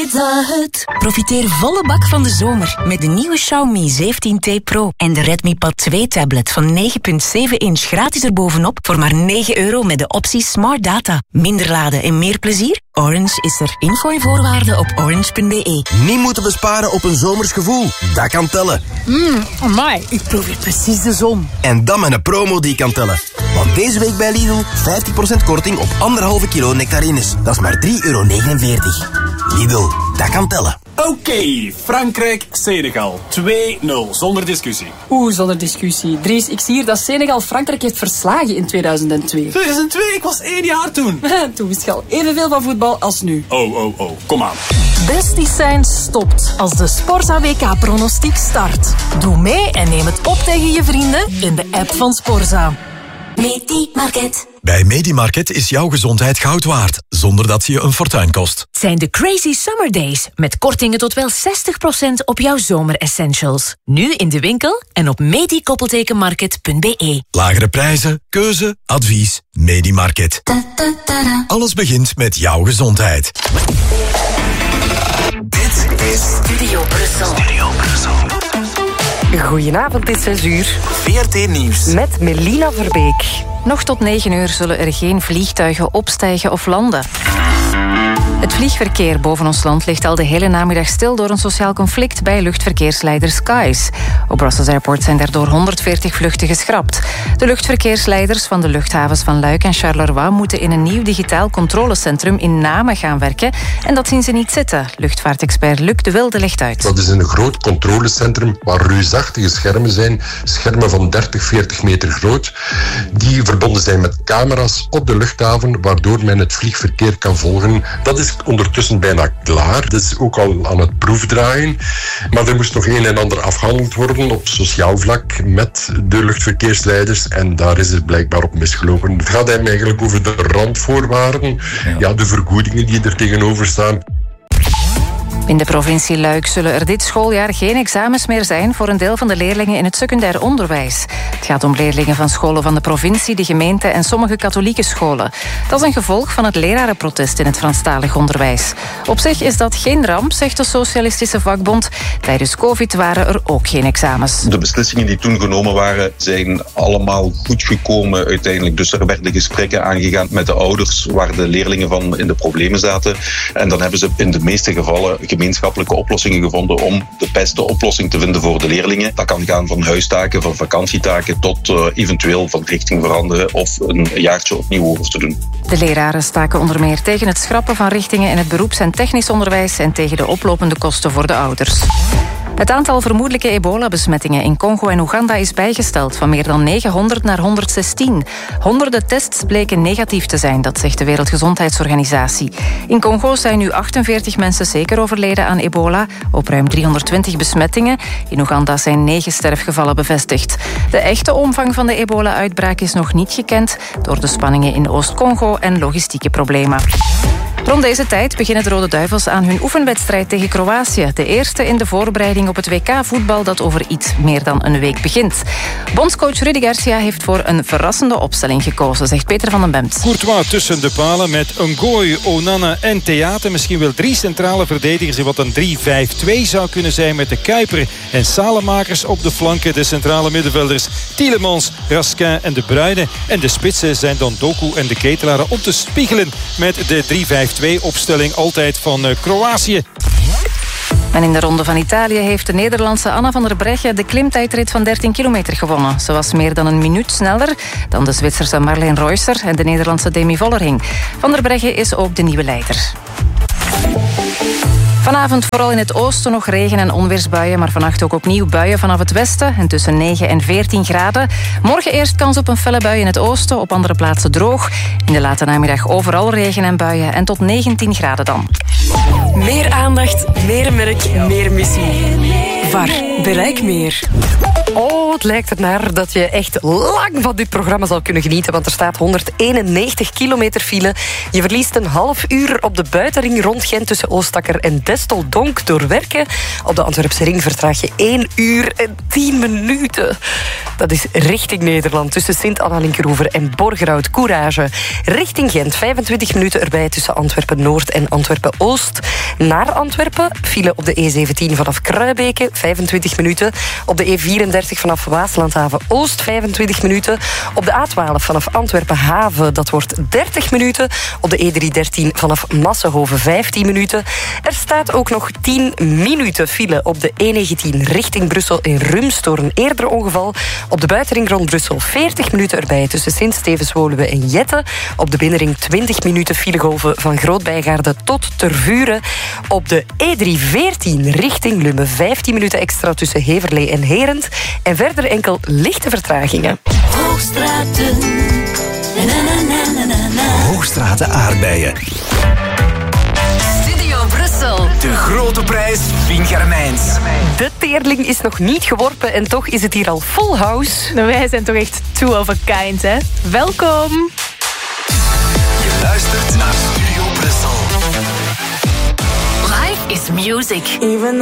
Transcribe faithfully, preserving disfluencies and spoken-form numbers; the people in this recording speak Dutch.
Profiteer volle bak van de zomer met de nieuwe Xiaomi zeventien T Pro en de Redmi Pad twee tablet van negen komma zeven inch gratis erbovenop voor maar negen euro met de optie Smart Data. Minder laden en meer plezier? Orange is er. Info en voorwaarden op orange punt b e. Niet moeten besparen op een zomers gevoel. Dat kan tellen. Mmm, amai, ik proef hier precies de zon. En dan met een promo die kan tellen. Want deze week bij Lidl vijftig procent korting op anderhalve kilo nectarines. Dat is maar drie euro negenenveertig. Lidl, dat kan tellen. Oké, okay, Frankrijk-Senegal. twee nul, zonder discussie. Oeh, zonder discussie. Dries, ik zie hier dat Senegal Frankrijk heeft verslagen in tweeduizend twee. tweeduizend twee? Ik was één jaar toen. Toen wist je al evenveel van voetbal als nu. Oh, oh, oh, kom aan. Besties zijn stopt als de Sporza W K-pronostiek start. Doe mee en neem het op tegen je vrienden in de app van Sporza. Medimarket. Bij Medimarket is jouw gezondheid goud waard, zonder dat ze je een fortuin kost. Zijn de Crazy Summer Days, met kortingen tot wel zestig procent op jouw zomeressentials. Nu in de winkel en op medi-market punt b e. Lagere prijzen, keuze, advies, Medimarket. Alles begint met jouw gezondheid. Dit is Studio Brussel. Studio Brussel. Goedenavond, het is zes uur. V R T Nieuws. Met Melina Verbeek. Nog tot negen uur zullen er geen vliegtuigen opstijgen of landen. Het vliegverkeer boven ons land ligt al de hele namiddag stil door een sociaal conflict bij luchtverkeersleider Skies. Op Brussels Airport zijn daardoor honderdveertig vluchten geschrapt. De luchtverkeersleiders van de luchthavens van Luik en Charleroi moeten in een nieuw digitaal controlecentrum in Namen gaan werken. En dat zien ze niet zitten. Luchtvaartexpert Luc de Wilde legt uit. Dat is een groot controlecentrum waar reusachtige schermen zijn. Schermen van dertig, veertig meter groot. Die verbonden zijn met camera's op de luchthaven, waardoor men het vliegverkeer kan volgen. Dat is ondertussen bijna klaar. Dat is ook al aan het proefdraaien. Maar er moest nog een en ander afgehandeld worden op sociaal vlak met de luchtverkeersleiders. En daar is het blijkbaar op misgelopen. Het gaat hem eigenlijk over de randvoorwaarden. Ja, ja de vergoedingen die er tegenover staan. In de provincie Luik zullen er dit schooljaar geen examens meer zijn voor een deel van de leerlingen in het secundair onderwijs. Het gaat om leerlingen van scholen van de provincie, de gemeente en sommige katholieke scholen. Dat is een gevolg van het lerarenprotest in het Franstalig onderwijs. Op zich is dat geen ramp, zegt de Socialistische Vakbond. Tijdens COVID waren er ook geen examens. De beslissingen die toen genomen waren, zijn allemaal goed gekomen uiteindelijk. Dus er werden gesprekken aangegaan met de ouders waar de leerlingen van in de problemen zaten. En dan hebben ze in de meeste gevallen gemeenschappelijke oplossingen gevonden om de beste oplossing te vinden voor de leerlingen. Dat kan gaan van huistaken, van vakantietaken tot uh, eventueel van richting veranderen of een jaartje opnieuw over te doen. De leraren staken onder meer tegen het schrappen van richtingen in het beroeps- en technisch onderwijs en tegen de oplopende kosten voor de ouders. Het aantal vermoedelijke ebola-besmettingen in Congo en Oeganda is bijgesteld van meer dan negenhonderd naar honderdzestien. Honderden tests bleken negatief te zijn, dat zegt de Wereldgezondheidsorganisatie. In Congo zijn nu achtenveertig mensen zeker overleden aan ebola, op ruim driehonderdtwintig besmettingen. In Oeganda zijn negen sterfgevallen bevestigd. De echte omvang van de ebola-uitbraak is nog niet gekend door de spanningen in Oost-Congo en logistieke problemen. Rond deze tijd beginnen de Rode Duivels aan hun oefenwedstrijd tegen Kroatië. De eerste in de voorbereiding op het W K-voetbal dat over iets meer dan een week begint. Bondscoach Rudy Garcia heeft voor een verrassende opstelling gekozen, zegt Peter van den Bemt. Courtois tussen de palen met Ngoy, Onana en Theate. Misschien wel drie centrale verdedigers in wat een drie vijf twee zou kunnen zijn met de Kuiper en Salemakers op de flanken. De centrale middenvelders Tielemans, Raskin en De Bruyne. En de spitsen zijn dan Doku en de Ketelaren om te spiegelen met de drie vijf twee opstelling altijd van uh, Kroatië. En in de Ronde van Italië heeft de Nederlandse Anna van der Breggen de klimtijdrit van dertien kilometer gewonnen. Ze was meer dan een minuut sneller dan de Zwitserse Marleen Reusser en de Nederlandse Demi Vollering. Van der Breggen is ook de nieuwe leider. Vanavond vooral in het oosten nog regen- en onweersbuien, maar vannacht ook opnieuw buien vanaf het westen en tussen negen en veertien graden. Morgen eerst kans op een felle bui in het oosten, op andere plaatsen droog. In de late namiddag overal regen en buien en tot negentien graden dan. Meer aandacht, meer merk, meer missie. V A R, bereik meer. Oh, Oh, het lijkt ernaar dat je echt lang van dit programma zal kunnen genieten, want er staat honderdeenennegentig kilometer file. Je verliest een half uur op de buitenring rond Gent tussen Oostakker en Desteldonk door werken. Op de Antwerpse ring vertraag je één uur en tien minuten. Dat is richting Nederland tussen Sint-Anna-Linkeroever en Borgerhout-Courage. Richting Gent vijfentwintig minuten erbij tussen Antwerpen-Noord en Antwerpen-Oost. Naar Antwerpen file op de E zeventien vanaf Kruibeke, vijfentwintig minuten. Op de E vierendertig vanaf Waaslandhaven-Oost, vijfentwintig minuten. Op de A twaalf vanaf Antwerpen-Haven, dat wordt dertig minuten. Op de E driehonderddertien vanaf Massenhoven, vijftien minuten. Er staat ook nog tien minuten file op de E negentien richting Brussel in Rums door een eerder ongeval. Op de buitenring rond Brussel veertig minuten erbij tussen Sint-Stevens-Woluwe en Jette. Op de binnenring twintig minuten filegolven van Groot-Bijgaarde tot Tervuren. Op de E driehonderdveertien richting Lummen vijftien minuten extra tussen Heverlee en Herent. En verder enkel lichte vertragingen. Hoogstraten. Na, na, na, na, na, na. Hoogstraten aardbeien. Studio Brussel. De grote prijs Vinger-Mijns. De teerling is nog niet geworpen en toch is het hier al full house. Nou, wij zijn toch echt two of a kind, hè? Welkom. Je luistert naar Studio Brussel. Life is music. Even